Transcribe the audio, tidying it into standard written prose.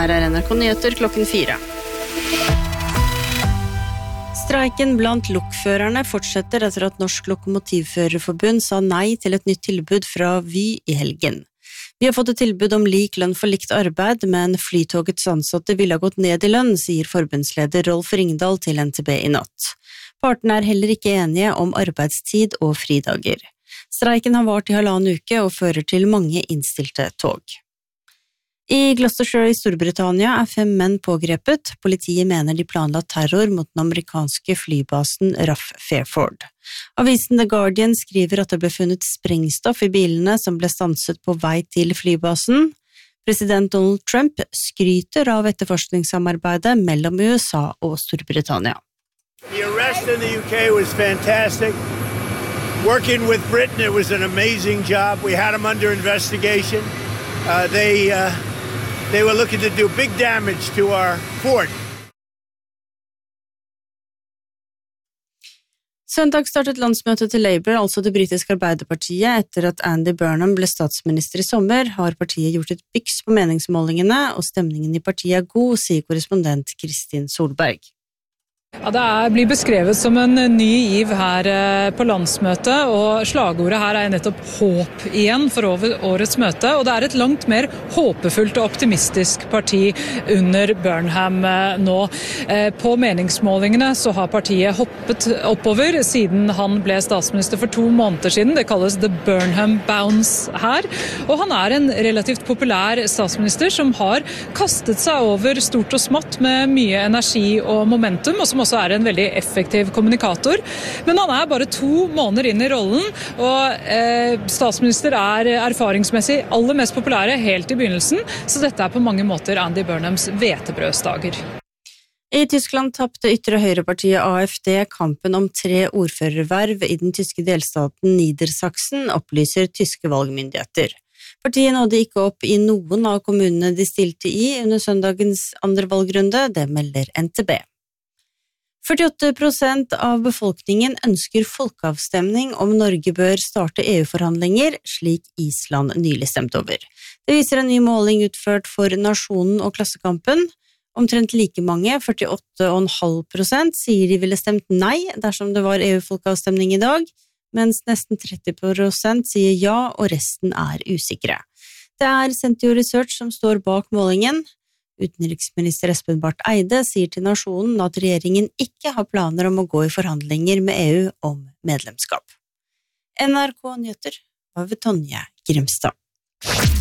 her NRK Nyheter klokken 4. Streiken blant lokførerne fortsetter etter at Norsk Lokomotivførerforbund sa nei til et nytt tilbud fra Vy i helgen. Vi har fått et tilbud om lik lønn for likt arbeid, men Flytogets ansatte ville ha gått ned i lønn, sier forbundsleder Rolf Ringdal til NTB i natt. Partene er heller ikke enige om arbeidstid og fridager. Streiken har vart i 1,5 uke og fører til mange innstilte tog. I Gloucestershire i Storbritannia er 5 menn pågrepet. Politiet mener de planla terror mot den amerikanske flybasen RAF Fairford. Avisen The Guardian skriver at det ble funnet sprengstoff i bilene som ble stanset på vei til flybasen. President Donald Trump skryter av etterforskningssamarbeidet mellom USA og Storbritannia. The arrest in the UK was fantastic. Working with Britain, it was an amazing job. We had them under investigation. They were looking to do big damage to our fort. Søndag startet landsmøtet til Labour, altså det britiske Arbeiderpartiet. Etter at Andy Burnham ble statsminister i sommer, har partiet gjort et byks på meningsmålingene, og stemningen i partiet er god, sier korrespondent Kristin Solberg. Ja, det blir beskrevet som en ny giv her på landsmøtet, og slagordet her er nettopp håp igjen for årets møte, og det er et langt mer håpefullt og optimistisk parti under Burnham nå. På meningsmålingene så har partiet hoppet oppover siden han ble statsminister for 2 måneder siden. Det kalles The Burnham Bounce her, og han er en relativt populær statsminister som har kastet seg over stort og smått med mye energi og momentum, og som også er en veldig effektiv kommunikator. Men han er bare 2 måneder inn i rollen, og statsminister er erfaringsmessig aller mest populære helt i begynnelsen, så dette er på mange måter Andy Burnhams hvetebrødsdager. I Tyskland tappte ytre høyrepartiet AfD kampen om 3 ordførerverv i den tyske delstaten Niedersachsen, opplyser tyske valgmyndigheter. Partiet nådde ikke opp i noen av kommunene de stilte i under søndagens andre valgrunde, det melder NTB. 48% av befolkningen ønsker folkeavstemning om Norge bør starte EU-forhandlinger, slik Island nylig stemte over. Det viser en ny måling utført for Nasjonen og Klassekampen. Omtrent like mange, 48,5%, sier de ville stemt nei dersom det var EU-folkeavstemning i dag, mens nesten 30% sier ja, og resten er usikre. Det er Sentio Research som står bak målingen. Utenriksminister Espen Barth Eide sier til Nasjonen at regjeringen ikke har planer om å gå i forhandlinger med EU om medlemskap. NRK Nyheter av Tonje Grimstad.